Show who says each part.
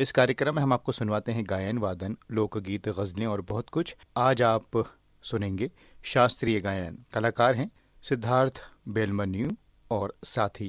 Speaker 1: इस कार्यक्रम में हम आपको सुनवाते हैं गायन, वादन, लोकगीत, गज़लें और बहुत कुछ। आज आप सुनेंगे शास्त्रीय गायन। कलाकार हैं सिद्धार्थ बेलमन्यु और साथी